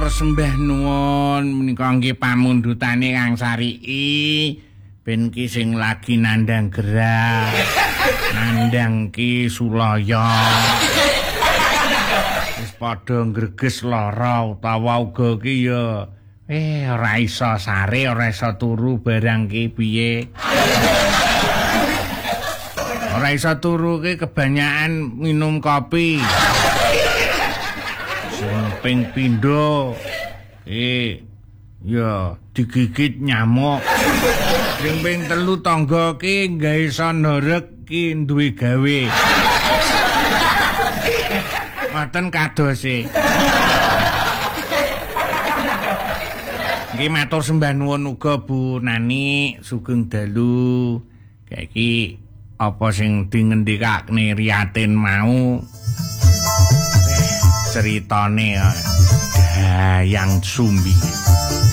matur sembah nuwun menika nggih pamundhutane Kang Sarii ben ki sing lagi nandhang gerah nandhang ki sulaya wis padha ngreges lara utawa uga ki ya ora iso sare ora iso turu barang ki piye ora iso turu ki kebanyakan minum kopi ping pindho ya digigit nyamuk sing ping telu tangga ki gawe sonorek ki duwe gawe ngoten kadose nggih matur sembah nuwun uga Bu Nani sugeng dalu iki apa sing dingendikake Riyatin mau ceritane Dayang Sumbi.